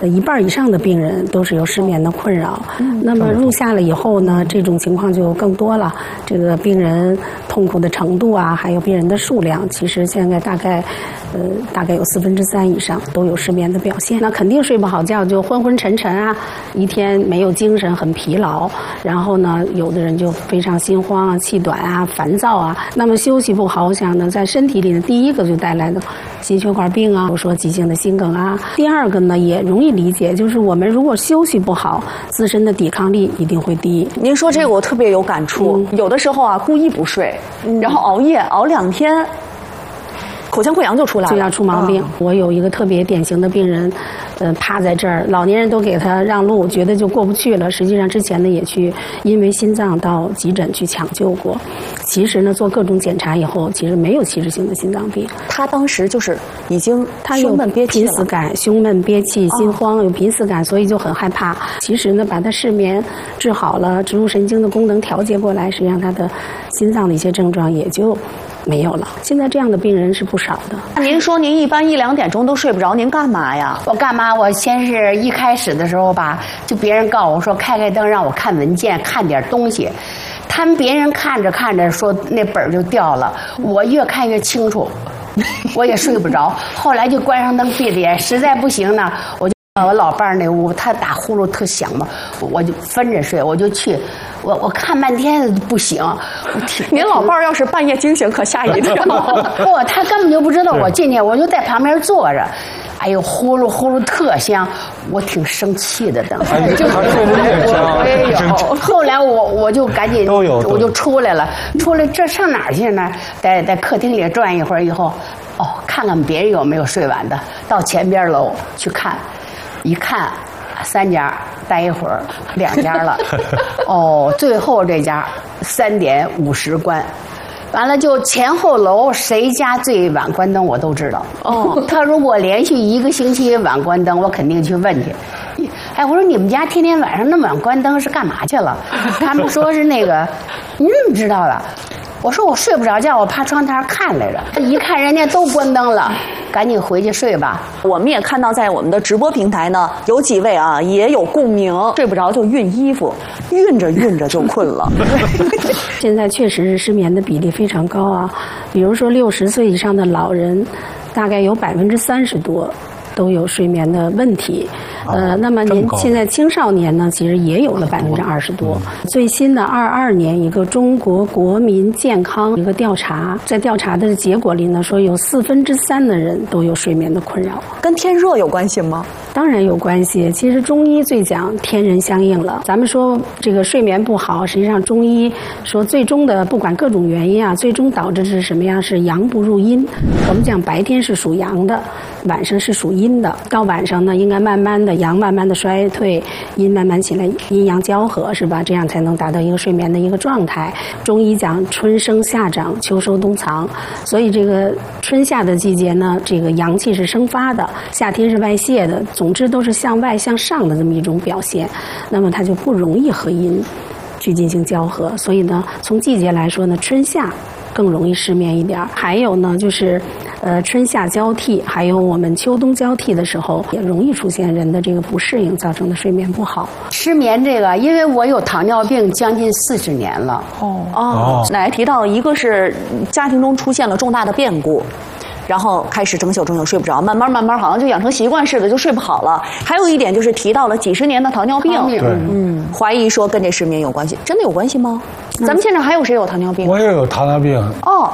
一半以上的病人都是有失眠的困扰。那么入夏了以后呢，这种情况就更多了。这个病人痛苦的程度啊，还有病人的数量，其实现在大概有3%以上都有失眠的表现。那肯定睡不好觉，就昏昏沉沉啊，一天没有精神，很疲劳。然后呢，有的人就非常心慌啊、气短啊、烦躁啊。那么休息不好，我想呢，在身体里的第一个就带来的心血管病啊，比如说急性的心梗啊。第二个呢，也容易理解，就是我们如果休息不好，自身的抵抗力一定会低。 您说这个我特别有感触，有的时候啊，故意不睡，然后熬夜熬2天。口腔溃疡就出来了， 就要出毛病。我有一个特别典型的病人，趴在这儿，老年人都给他让路，觉得就过不去了。实际上之前呢也去因为心脏到急诊去抢救过，其实呢做各种检查以后，其实没有器质性的心脏病。 他当时就是已经胸闷憋气、濒死感、胸闷憋气、心慌，有濒死感，所以就很害怕。其实呢把他失眠治好了，植入神经的功能调节过来，实际上他的心脏的一些症状也就没有了。现在这样的病人是不少的。 那您说您一般1、2点钟都睡不着，您干嘛呀？ 我干嘛？我先是一开始的时候吧，就别人告诉我说开灯让我看文件，看点东西。他们别人看着看着说那本就掉了，我越看越清楚，我也睡不着。后来就关上灯闭着眼，实在不行呢，我就我老伴儿那屋，他打呼噜特响嘛，我就分着睡，我就去。我看半天不醒， 您老伴儿要是半夜惊醒，可吓一跳。 不，他根本就不知道我进去，我就在旁边坐着，哎呦呼噜呼噜特香，我挺生气的当时。我也有，后来我就赶紧我就出来了，这上哪儿去呢？在客厅里转一会儿以后，看看别人有没有睡完的，到前边楼去看，一看3家。待一会儿2家了，最后这家3点50关，完了就前后楼谁家最晚关灯我都知道。他如果连续1个星期晚关灯，我肯定去问去。哎，我说你们家天天晚上那么晚关灯是干嘛去了？他们说是那个，你怎么知道了？我说我睡不着觉，我趴窗台看来着，一看人家都关灯了，赶紧回去睡吧。 我们也看到在我们的直播平台呢，有几位啊也有共鸣，睡不着就熨衣服，熨着熨着就困了。 现在确实是失眠的比例非常高啊，比如说60岁以上的老人，大概有30%多都有睡眠的问题。那么现在青少年呢，其实也有了20%多。最新的22年一个中国国民健康一个调查，在调查的结果里呢，说有3%的人都有睡眠的困扰。 跟天热有关系吗？ 当然有关系。其实中医最讲天人相应了。咱们说这个睡眠不好，实际上中医说最终的不管各种原因啊，最终导致是什么样？是阳不入阴。我们讲白天是属阳的，晚上是属阴的。到晚上呢，应该慢慢的阳慢慢的衰退，阴慢慢起来，阴阳交合，是吧？这样才能达到一个睡眠的一个状态。中医讲春生夏长，秋收冬藏，所以这个春夏的季节呢，这个阳气是生发的，夏天是外泄的，总之都是向外向上的这么一种表现，那么它就不容易和阴去进行交合。所以呢，从季节来说呢，春夏更容易失眠一点。还有呢，就是春夏交替，还有我们秋冬交替的时候，也容易出现人的这个不适应造成的睡眠不好。 失眠这个，因为我有糖尿病将近40年了。 奶奶提到一个是家庭中出现了重大的变故，然后开始整宿睡不着，慢慢好像就养成习惯似的就睡不好了。还有一点就是提到了几十年的糖尿病，怀疑说跟这失眠有关系，真的有关系吗？咱们现场还有谁有糖尿病？ 我也有糖尿病。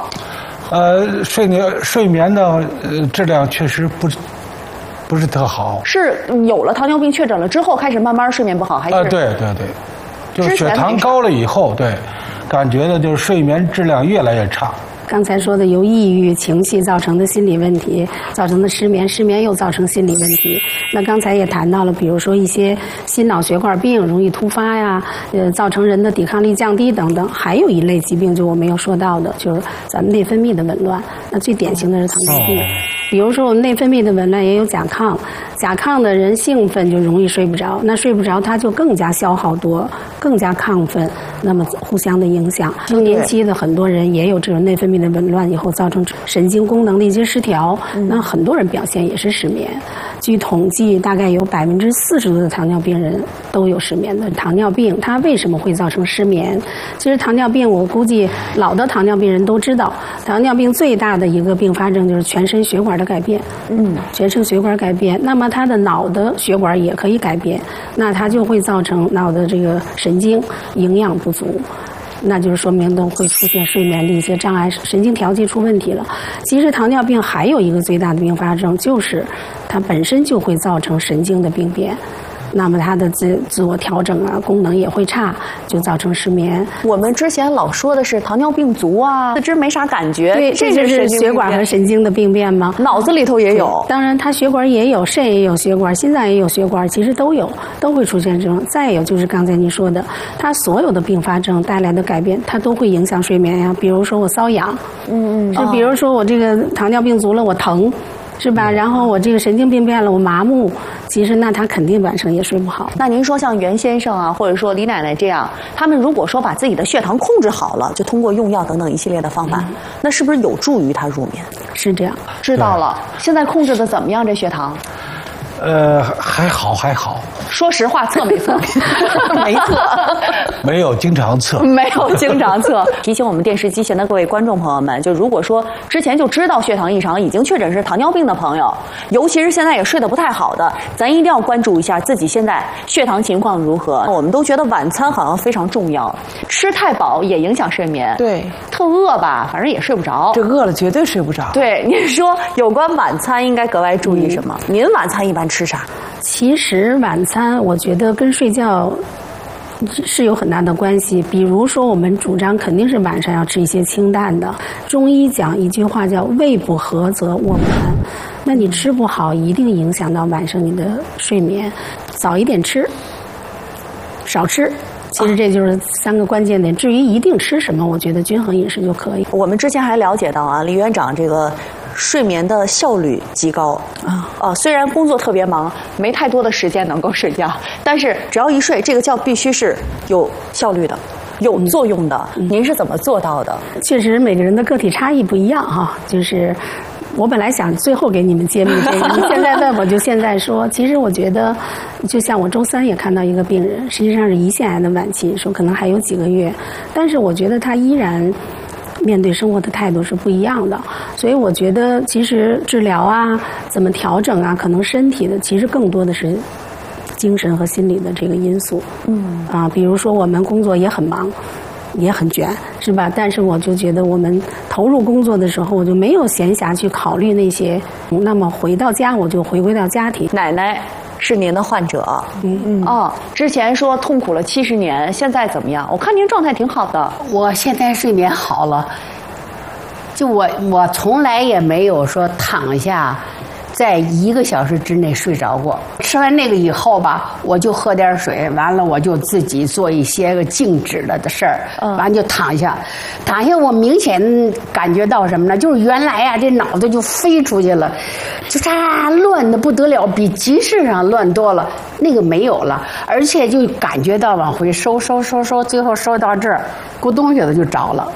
睡眠的质量确实不是特好。 是有了糖尿病确诊了之后开始慢慢睡眠不好，还是？ 对，就是血糖高了以后，对，感觉的就是睡眠质量越来越差。 刚才说的由抑郁情绪造成的心理问题造成的失眠，失眠又造成心理问题。那刚才也谈到了，比如说一些心脑血管病容易突发呀，造成人的抵抗力降低等等。还有一类疾病就我没有说到的，就是咱们内分泌的紊乱。那最典型的是糖尿病。比如说我们内分泌的紊乱也有甲亢，甲亢的人兴奋就容易睡不着，那睡不着他就更加消耗多，更加亢奋，那么互相的影响。更年期的很多人也有这种内分泌的紊乱，以后造成神经功能的一些失调，那很多人表现也是失眠。 据统计，大概有40%多的糖尿病人都有失眠的。糖尿病它为什么会造成失眠？其实糖尿病，我估计老的糖尿病人都知道，糖尿病最大的一个并发症就是全身血管的改变。全身血管改变，那么他的脑的血管也可以改变，那它就会造成脑的这个神经营养不足。那就是说明都会出现睡眠的一些障碍，神经调节出问题了。其实糖尿病还有一个最大的并发症，就是它本身就会造成神经的病变。那么它的自我调整啊，功能也会差，就造成失眠。 我们之前老说的是糖尿病足啊，四肢没啥感觉， 对，这就是血管和神经的病变吗？ 脑子里头也有。 当然，它血管也有，肾也有血管，心脏也有血管，其实都有，都会出现这种。再有就是刚才您说的，它所有的并发症带来的改变，它都会影响睡眠呀。比如说我瘙痒，比如说我这个糖尿病足了，我疼。是吧？然后我这个神经病变了，我麻木，其实那他肯定晚上也睡不好。 那您说像袁先生啊，或者说李奶奶这样，他们如果说把自己的血糖控制好了，就通过用药等等一系列的方法，那是不是有助于他入眠？ 是这样。 知道了。现在控制的怎么样？这血糖？ 还好。 说实话，测没测？没测。 没有经常测。 没有经常测。提醒我们电视机前的各位观众朋友们，就如果说之前就知道血糖异常，已经确诊是糖尿病的朋友，尤其是现在也睡得不太好的，咱一定要关注一下自己现在血糖情况如何。我们都觉得晚餐好像非常重要，吃太饱也影响睡眠。 对， 特饿吧，反正也睡不着。 这饿了绝对睡不着。 对，您说有关晚餐应该格外注意什么？您晚餐一般吃啥？ 其实晚餐我觉得跟睡觉是有很大的关系。比如说我们主张肯定是晚上要吃一些清淡的。中医讲一句话叫胃不和则卧不安，那你吃不好一定影响到晚上你的睡眠。早一点吃，少吃。其实这就是3个关键点。至于一定吃什么，我觉得均衡饮食就可以。 我们之前还了解到啊，李院长这个睡眠的效率极高虽然工作特别忙，没太多的时间能够睡觉，但是只要一睡，这个觉必须是有效率的。有作用的，您是怎么做到的？ 确实，每个人的个体差异不一样哈。就是我本来想最后给你们揭秘这个，你现在问我就现在说。其实我觉得，就像我周3也看到一个病人，实际上是胰腺癌的晚期，说可能还有几个月，但是我觉得他依然面对生活的态度是不一样的。所以我觉得，其实治疗啊，怎么调整啊，可能身体的其实更多的是精神和心理的这个因素。比如说我们工作也很忙，也很卷，是吧？但是我就觉得我们投入工作的时候，我就没有闲暇去考虑那些。那么回到家，我就回归到家庭。 奶奶是您的患者，之前说痛苦了70年，现在怎么样？我看您状态挺好的。 我现在睡眠好了，就我从来也没有说躺下在1个小时之内睡着过。吃完那个以后吧，我就喝点水，完了我就自己做一些个静止了的事儿，完就躺下。躺下我明显感觉到什么呢？就是原来啊，这脑子就飞出去了，就乱的不得了，比集市上乱多了。那个没有了，而且就感觉到往回收，最后收到这儿，咕咚一下子就着了。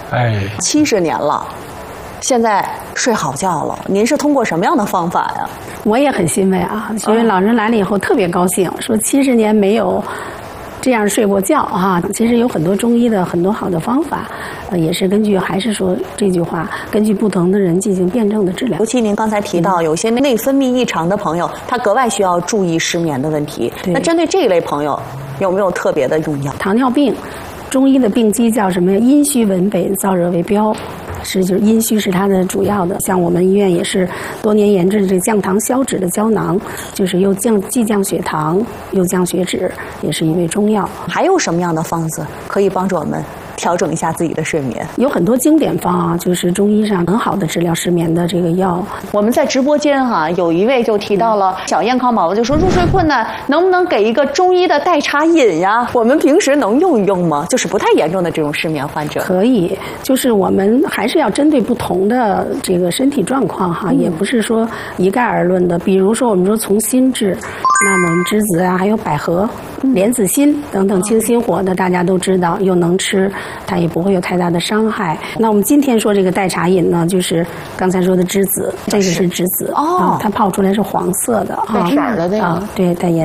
70年了。现在睡好觉了，您是通过什么样的方法呀？ 我也很欣慰啊，因为老人来了以后特别高兴，说70年没有这样睡过觉哈。其实有很多中医的很多好的方法，也是根据还是说这句话，根据不同的人进行辩证的治疗。 尤其您刚才提到有些内分泌异常的朋友，他格外需要注意失眠的问题。那针对这一类朋友，有没有特别的用药？ 糖尿病，中医的病机叫什么呀？阴虚文北，燥热为标。就是阴虚是它的主要的，像我们医院也是多年研制的这降糖消脂的胶囊，就是既降血糖又降血脂，也是一味中药。 还有什么样的方子可以帮助我们调整一下自己的睡眠？ 有很多经典方啊，就是中医上很好的治疗失眠的这个药。 我们在直播间有一位就提到了小燕康宝宝，就说入睡困难，能不能给一个中医的代茶饮呀？我们平时能用一用吗？就是不太严重的这种失眠患者。 可以，就是我们还是要针对不同的这个身体状况也不是说一概而论的。比如说我们说从心治，那么栀子啊，还有百合。 莲子心等等清心火的，大家都知道，又能吃，它也不会有太大的伤害。那我们今天说这个代茶饮呢，就是刚才说的栀子，这个是栀子它泡出来是黄色的带色的那个对，带颜